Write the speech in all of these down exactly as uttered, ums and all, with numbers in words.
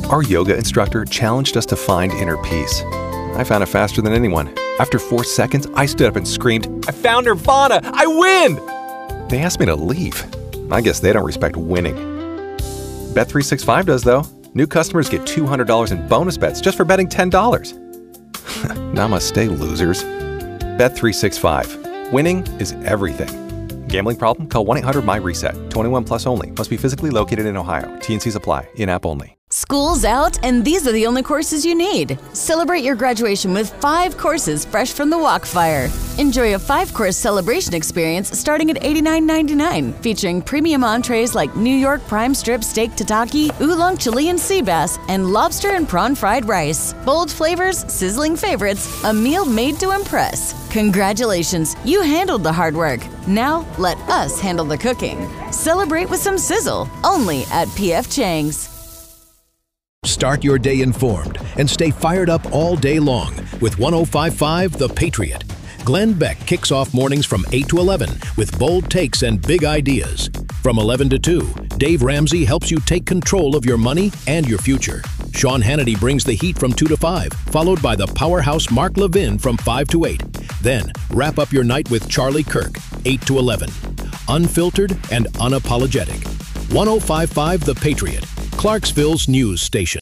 Our yoga instructor challenged us to find inner peace. I found it faster than anyone. After four seconds, I stood up and screamed, "I found Nirvana! I win!" They asked me to leave. I guess they don't respect winning. Bet three sixty-five does, though. New customers get two hundred dollars in bonus bets just for betting ten dollars. Namaste, losers. Bet three sixty-five. Winning is everything. Gambling problem? Call one eight hundred M Y reset. twenty-one plus only. Must be physically located in Ohio. T and Cs apply. In-app only. School's out, and these are the only courses you need. Celebrate your graduation with five courses fresh from the Walkfire. Enjoy a five-course celebration experience starting at eighty-nine ninety-nine, featuring premium entrees like New York prime strip steak tataki, oolong Chilean sea bass, and lobster and prawn fried rice. Bold flavors, sizzling favorites, a meal made to impress. Congratulations, you handled the hard work. Now let us handle the cooking. Celebrate with some sizzle, only at P F Chang's. Start your day informed and stay fired up all day long with one oh five point five The Patriot. Glenn Beck kicks off mornings from eight to eleven with bold takes and big ideas. From eleven to two, Dave Ramsey helps you take control of your money and your future. Sean Hannity brings the heat from two to five, followed by the powerhouse Mark Levin from five to eight. Then, wrap up your night with Charlie Kirk, eight to eleven. Unfiltered and unapologetic. one oh five point five The Patriot, Clarksville's news station.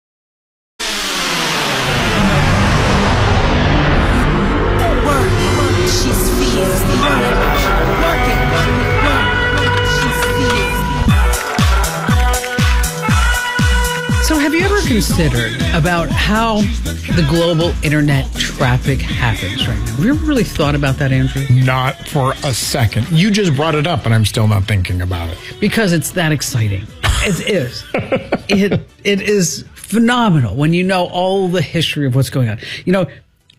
So have you ever considered about how the global internet traffic happens right now? Have you ever really thought about that, Andrew? Not for a second. You just brought it up and I'm still not thinking about it. Because it's that exciting. It is. it It is phenomenal when you know all the history of what's going on. You know,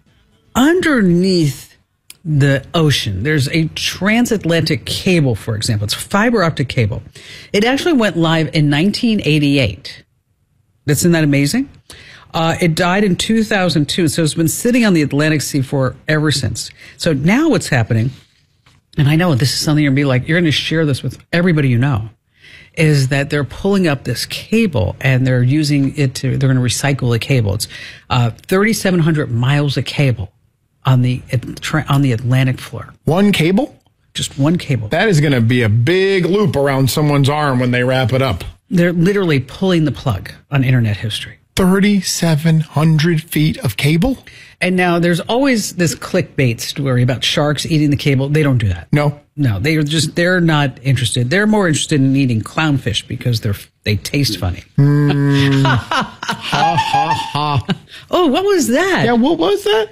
underneath the ocean, there's a transatlantic cable, for example. It's fiber optic cable. It actually went live in nineteen eighty-eight. Isn't that amazing? Uh, it died in two thousand two, so it's been sitting on the Atlantic Sea for ever since. So now what's happening, and I know this is something you're going to be like, you're going to share this with everybody you know, is that they're pulling up this cable and they're using it to, they're going to recycle the cable. It's uh, thirty-seven hundred miles of cable on the on the Atlantic floor. One cable? Just one cable. That is going to be a big loop around someone's arm when they wrap it up. They're literally pulling the plug on internet history. thirty-seven hundred feet of cable? And now there's always this clickbait story about sharks eating the cable. They don't do that. No. No, they are just, they're not interested. They're more interested in eating clownfish because they're, they taste funny. Mm. ha, ha, ha. Oh, what was that? Yeah, what was that?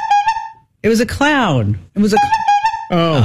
It was a clown. It was a... Oh.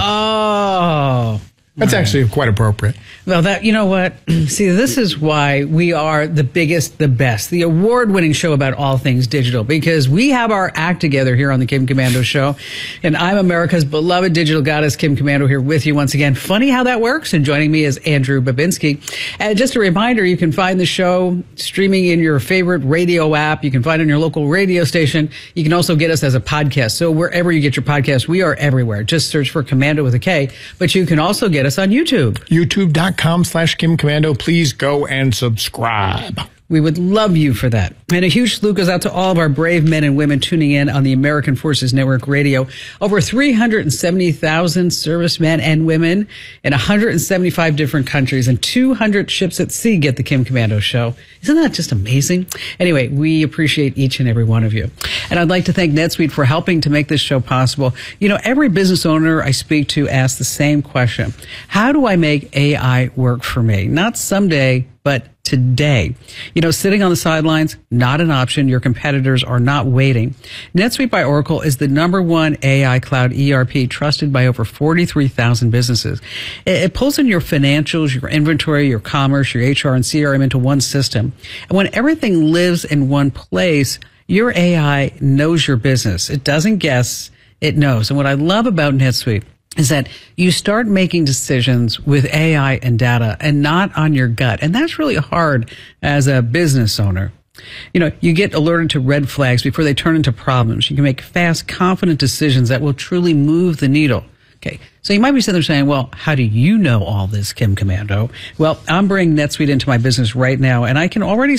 Oh. That's actually quite appropriate. Well, that, you know what? See, this is why we are the biggest, the best, the award-winning show about all things digital, because we have our act together here on the Kim Komando Show. And I'm America's beloved digital goddess, Kim Komando, here with you once again. Funny how that works. And joining me is Andrew Babinski. And just a reminder, you can find the show streaming in your favorite radio app. You can find it on your local radio station. You can also get us as a podcast. So wherever you get your podcast, we are everywhere. Just search for Komando with a K. But you can also get us on YouTube. YouTube.com slash Kim Komando. Please go and subscribe. We would love you for that. And a huge salute goes out to all of our brave men and women tuning in on the American Forces Network Radio. Over three hundred seventy thousand servicemen and women in one hundred seventy-five different countries, and two hundred ships at sea get the Kim Komando Show. Isn't that just amazing? Anyway, we appreciate each and every one of you. And I'd like to thank NetSuite for helping to make this show possible. You know, every business owner I speak to asks the same question. How do I make A I work for me? Not someday, but today. You know, sitting on the sidelines, not an option. Your competitors are not waiting. NetSuite by Oracle is the number one A I cloud E R P trusted by over forty-three thousand businesses. It, it pulls in your financials, your inventory, your commerce, your H R and C R M into one system. And when everything lives in one place, your A I knows your business. It doesn't guess, it knows. And what I love about NetSuite is that you start making decisions with A I and data and not on your gut. And that's really hard as a business owner. You know, you get alerted to red flags before they turn into problems. You can make fast, confident decisions that will truly move the needle. Okay, so you might be sitting there saying, well, how do you know all this, Kim Komando? Well, I'm bringing NetSuite into my business right now, and I can already